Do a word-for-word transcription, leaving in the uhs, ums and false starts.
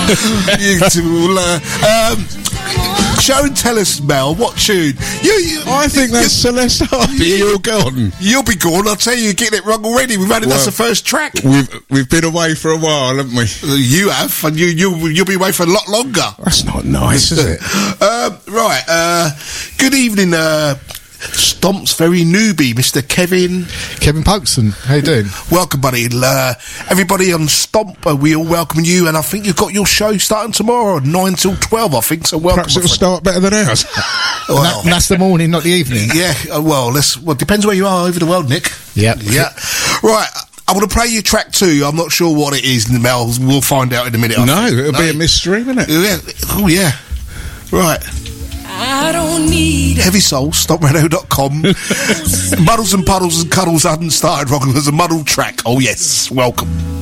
you two, uh, um, show and tell us, Mel, what tune? You, you, I think that's Celeste Hardy. You're gone. You'll be gone. I'll tell you, you're getting it wrong already. We've only, well, that's the first track. We've we've been away for a while, haven't we? Uh, you have, and you you you'll be away for a lot longer. That's not nice, is it? Uh, right. Uh, good evening, uh, Stomp's very newbie, Mister Kevin. Kevin Pokeston, how you doing? Welcome, buddy. Uh, everybody on Stomp, uh, we all welcome you, and I think you've got your show starting tomorrow, nine till twelve, I think, so welcome. Perhaps it'll start better than ours. Well, that, that's the morning, not the evening. Yeah, uh, well, let's, well, depends where you are over the world, Nick. Yep. Yeah. Right. I want to play you track two. I'm not sure what it is, Mel. We'll find out in a minute. No, it'll no. be a mystery, won't it? Yeah. Oh, yeah. Right. I don't need Heavy Soul, stop radio dot com. Muddles and Puddles and Cuddles hadn't started rocking. There's a muddle track. Oh, yes. Welcome.